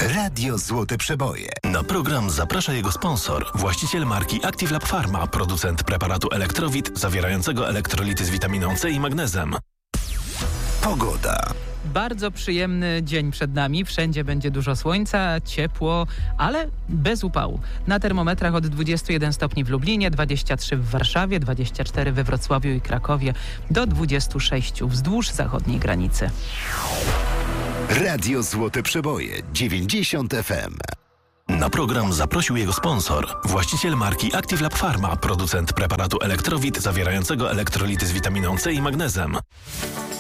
Radio Złote Przeboje. Na program zaprasza jego sponsor, właściciel marki Active Lab Pharma, producent preparatu Elektrowit zawierającego elektrolity z witaminą C i magnezem. Pogoda. Bardzo przyjemny dzień przed nami. Wszędzie będzie dużo słońca, ciepło, ale bez upału. Na termometrach od 21 stopni w Lublinie, 23 w Warszawie, 24 we Wrocławiu i Krakowie, do 26 wzdłuż zachodniej granicy. Radio Złote Przeboje 90 FM. Na program zaprosił jego sponsor, właściciel marki Active Lab Pharma, producent preparatu Elektrowit zawierającego elektrolity z witaminą C i magnezem.